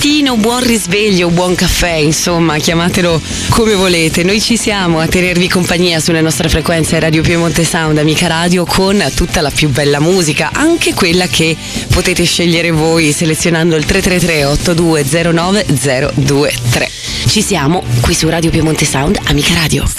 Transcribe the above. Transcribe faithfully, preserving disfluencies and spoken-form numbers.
mattino, buon risveglio, buon caffè, insomma, chiamatelo come volete. Noi ci siamo a tenervi compagnia sulle nostre frequenze Radio Piemonte Sound, Amica Radio, con tutta la più bella musica, anche quella che potete scegliere voi selezionando il tre tre tre otto due zero nove zero due tre. Ci siamo qui su Radio Piemonte Sound, Amica Radio.